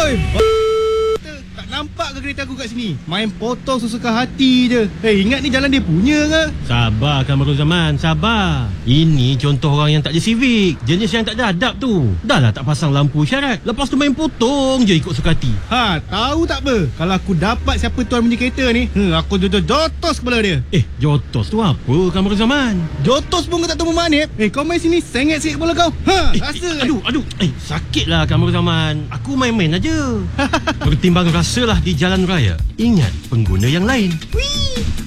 Oi, tak nampak ke kereta aku kat sini? Main potong sesuka hati je. Ingat ni jalan dia punya ke? Sabar Kamarul Zaman, sabar. Ini contoh orang yang tak ada civic. Jenis yang tak ada adab tu. Dah lah tak pasang lampu isyarat. Lepas tu main potong je ikut suka hati. Tahu tak apa? Kalau aku dapat siapa tuan punya kereta ni, aku jotos kepala dia. Jotos tu apa Kamarul Zaman? Jotos pun kau tak tahu memanip. Kau main sini sengit sikit kepala kau. Rasa. Aduh. Sakit lah Kamarul Zaman. Aku main-main aja. Pertimbangan rasa lah di jalan raya. Ingat pengguna yang lain. Wih.